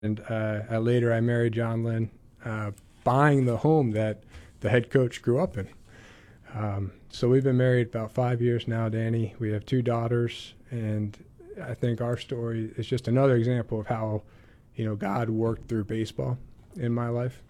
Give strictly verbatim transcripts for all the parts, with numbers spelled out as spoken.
And uh, I, later, I married John Lynn, uh, buying the home that the head coach grew up in. Um, so we've been married about five years now, Danny. We have two daughters, and I think our story is just another example of how, you know, God worked through baseball in my life.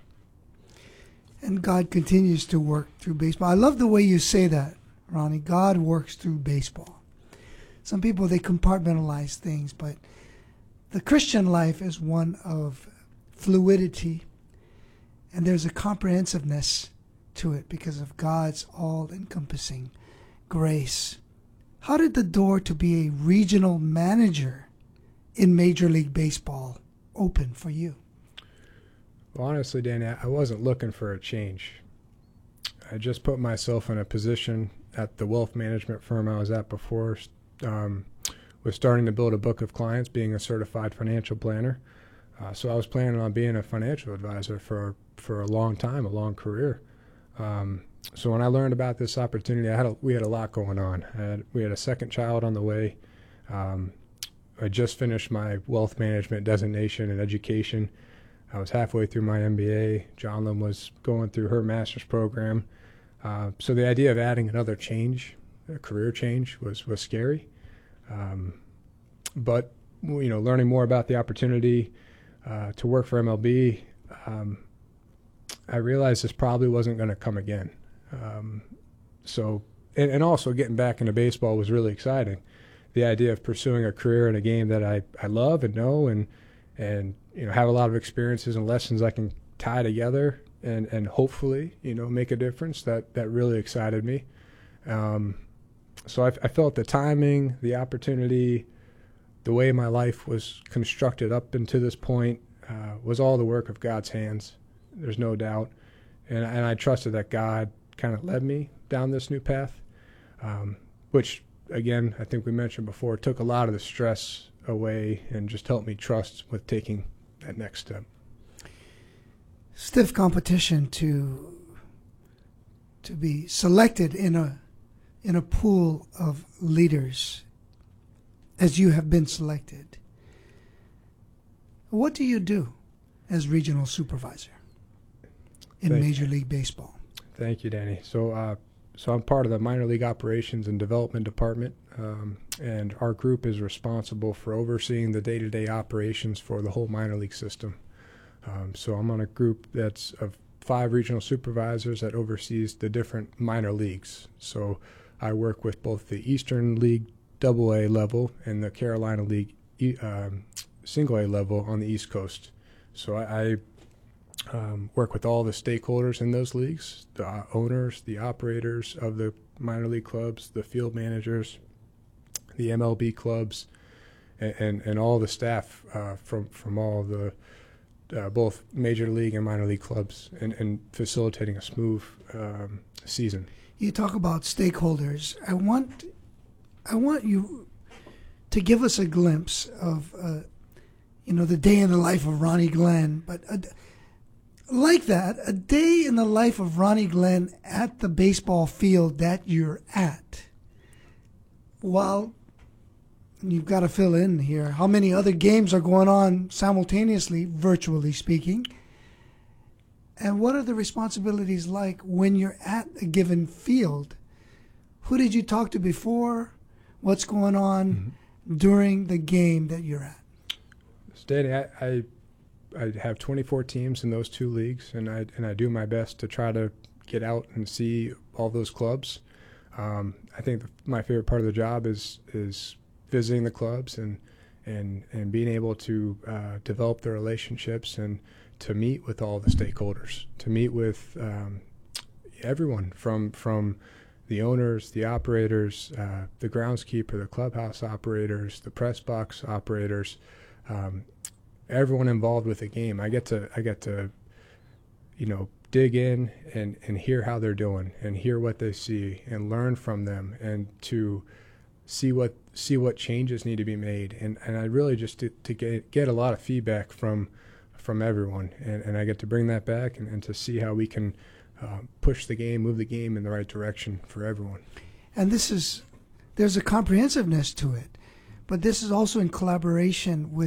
And God continues to work through baseball. I love the way you say that, Ronnie. God works through baseball. Some people, they compartmentalize things, but the Christian life is one of fluidity, and there's a comprehensiveness to it because of God's all-encompassing grace. How did the door to be a regional manager in Major League Baseball open for you? Well, honestly, Danny, I wasn't looking for a change. I just put myself in a position at the wealth management firm I was at before, um, was starting to build a book of clients, being a certified financial planner. Uh, so I was planning on being a financial advisor for for a long time, a long career. Um, so when I learned about this opportunity, I had a, we had a lot going on. I had, we had a second child on the way. Um, I just finished my wealth management designation in education. I was halfway through my M B A. John Lynn was going through her master's program. Uh, so the idea of adding another change, a career change, was was scary. Um, but you know, learning more about the opportunity uh, to work for M L B, um, I realized this probably wasn't going to come again. Um, so, and, and also getting back into baseball was really exciting. The idea of pursuing a career in a game that I, I love and know and and you know have a lot of experiences and lessons I can tie together and, and hopefully you know make a difference, that that really excited me. Um, so I, I felt the timing, the opportunity, the way my life was constructed up until this point uh, was all the work of God's hands. There's no doubt, and and I trusted that God kind of led me down this new path, um, which again I think we mentioned before took a lot of the stress away and just helped me trust with taking that next step. Stiff competition to to be selected in a in a pool of leaders as you have been selected. What do you do as regional supervisor in Thank Major you. League Baseball? Thank you, Danny. So uh, so I'm part of the minor league operations and development department, um, and our group is responsible for overseeing the day-to-day operations for the whole minor league system. Um, so I'm on a group that's of five regional supervisors that oversees the different minor leagues. So I work with both the Eastern League Double A level and the Carolina League um, Single A level on the East Coast. So I, I um, work with all the stakeholders in those leagues, the uh, owners, the operators of the minor league clubs, the field managers, the M L B clubs, and, and, and all the staff uh, from, from all the Uh, both major league and minor league clubs, and, and facilitating a smooth um, season. You talk about stakeholders. I want, I want you to give us a glimpse of, uh, you know, the day in the life of Ronnie Glenn. But a, like that, a day in the life of Ronnie Glenn at the baseball field that you're at. While you've got to fill in here how many other games are going on simultaneously, virtually speaking. And what are the responsibilities like when you're at a given field? Who did you talk to before? What's going on mm-hmm. during the game that you're at? Danny, I, I I have twenty-four teams in those two leagues, and I and I do my best to try to get out and see all those clubs. Um, I think the, my favorite part of the job is is visiting the clubs and and and being able to uh, develop the relationships and to meet with all the stakeholders, to meet with um, everyone from from the owners, the operators, uh, the groundskeeper, the clubhouse operators, the press box operators, um, everyone involved with the game. I get to I get to you know dig in and and hear how they're doing and hear what they see and learn from them and to see what see what changes need to be made, and, and I really just to, to get get a lot of feedback from from everyone, and, and I get to bring that back and, and to see how we can uh, push the game, move the game in the right direction for everyone. And this is there's a comprehensiveness to it, but this is also in collaboration with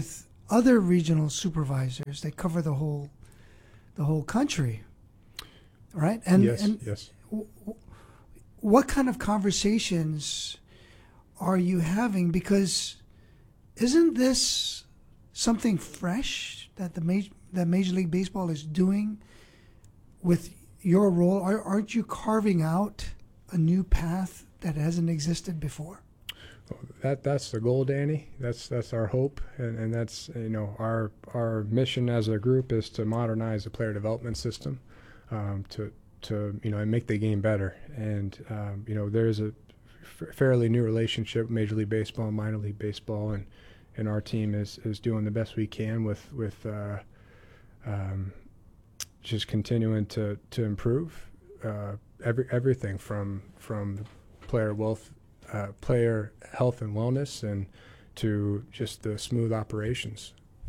other regional supervisors. They cover the whole the whole country, right? And yes, and yes. w- w- what kind of conversations are you having? Because isn't this something fresh that the major that Major League Baseball is doing with your role? Are, aren't you carving out a new path that hasn't existed before? That that's the goal, Danny. That's that's our hope, and, and that's you know our our mission as a group is to modernize the player development system, um, to to you know and make the game better. And um, you know there's a f- fairly new relationship, Major League Baseball and minor league baseball, and and our team is is doing the best we can with with. Uh, Um, just continuing to to improve uh, every everything from from player wealth, uh, player health and wellness, and to just the smooth operations.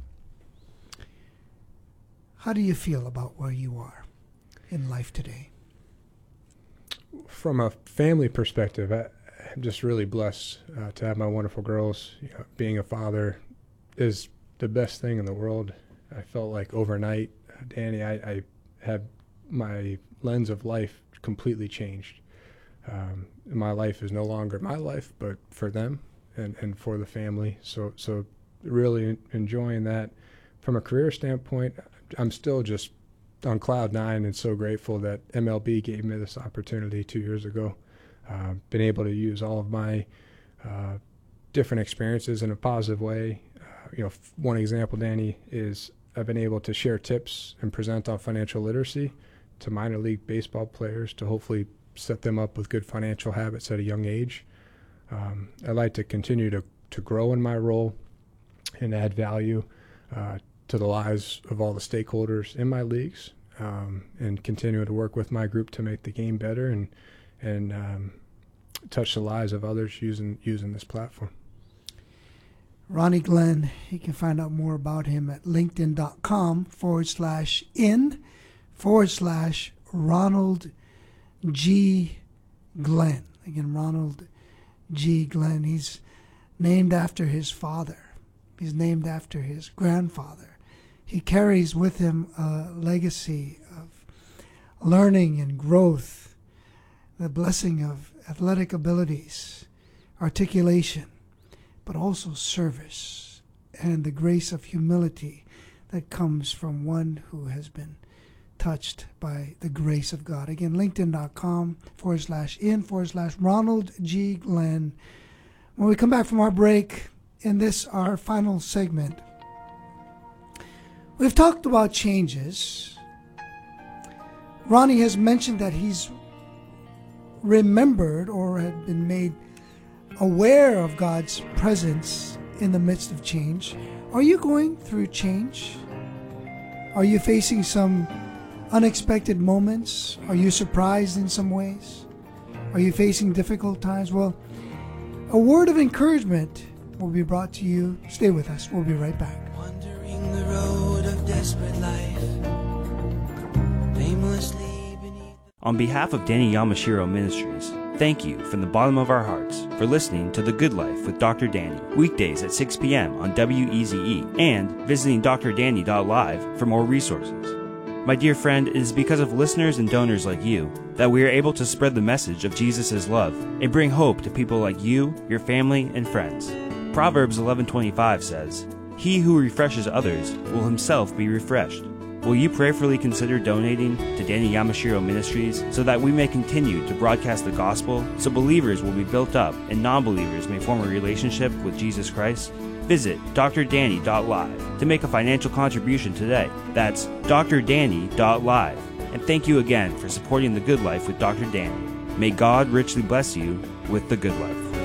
How do you feel about where you are in life today? From a family perspective, I, I'm just really blessed uh, to have my wonderful girls. You know, being a father is the best thing in the world. I felt like overnight, Danny, I, I had my lens of life completely changed. Um, my life is no longer my life, but for them and, and for the family. So so really enjoying that. From a career standpoint, I'm still just on cloud nine and so grateful that M L B gave me this opportunity two years ago. Uh, been able to use all of my uh, different experiences in a positive way. Uh, you know, f- one example, Danny, is I've been able to share tips and present on financial literacy to minor league baseball players to hopefully set them up with good financial habits at a young age. Um, I'd like to continue to, to grow in my role and add value uh, to the lives of all the stakeholders in my leagues, um, and continue to work with my group to make the game better and and um, touch the lives of others using using this platform. Ronnie Glenn, you can find out more about him at linkedin.com forward slash in forward slash Ronald G. Glenn. Again, Ronald G. Glenn. He's named after his father. He's named after his grandfather. He carries with him a legacy of learning and growth, the blessing of athletic abilities, articulation, but also service and the grace of humility that comes from one who has been touched by the grace of God. Again, linkedin.com forward slash in forward slash Ronald G. Glenn. When we come back from our break, in this, our final segment, we've talked about changes. Ronnie has mentioned that he's remembered or had been made aware of God's presence in the midst of change. Are you going through change? Are you facing some unexpected moments? Are you surprised in some ways? Are you facing difficult times? Well, a word of encouragement will be brought to you. Stay with us. We'll be right back. Wandering the road of desperate life, aimlessly beneath. On behalf of Danny Yamashiro Ministries, thank you from the bottom of our hearts for listening to The Good Life with Doctor Danny, weekdays at six p.m. on W E Z E, and visiting d r danny dot live for more resources. My dear friend, it is because of listeners and donors like you that we are able to spread the message of Jesus' love and bring hope to people like you, your family, and friends. Proverbs eleven twenty-five says, "He who refreshes others will himself be refreshed." Will you prayerfully consider donating to Danny Yamashiro Ministries so that we may continue to broadcast the gospel, so believers will be built up and non-believers may form a relationship with Jesus Christ? Visit d r danny dot live to make a financial contribution today. That's d r danny dot live. And thank you again for supporting The Good Life with Doctor Danny. May God richly bless you with The Good Life.